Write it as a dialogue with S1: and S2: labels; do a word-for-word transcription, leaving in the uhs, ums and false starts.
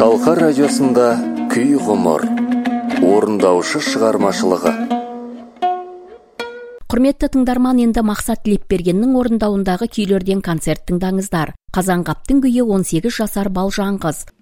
S1: Шалқар радиосында күй ғұмыр, орындаушы шығармашылығы.
S2: Құрметті тыңдарман, енді Мақсат Тілепбергеннің орындауындағы күйлерден концерт тыңдаңыздар. Қазанғаптың күйі он сегіз жасар балжан қыз.